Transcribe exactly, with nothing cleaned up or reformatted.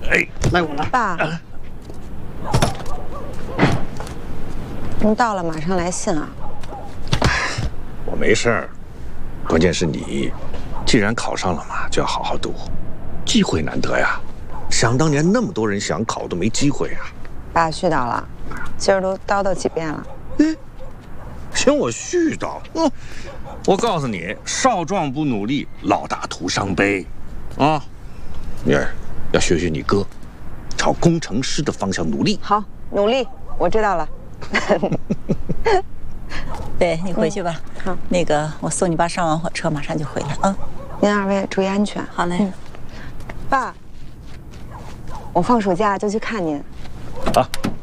哎，赖我了。 爸，您到了，马上来信啊。 我没事儿，关键是你，既然考上了嘛，就要好好读，机会难得呀。想当年那么多人想考都没机会啊。 爸絮叨了，今儿都叨叨几遍了。 嗯，嫌我絮叨？嗯，我告诉你，少壮不努力，老大徒伤悲。啊，女儿要学学你哥，朝工程师的方向努力。 好，努力，我知道了。 对你回去吧。 嗯、好， 那个我送你爸上完火车，马上就回来啊。 您二位注意安全。 好嘞。 嗯、爸，我放暑假就去看您。 啊。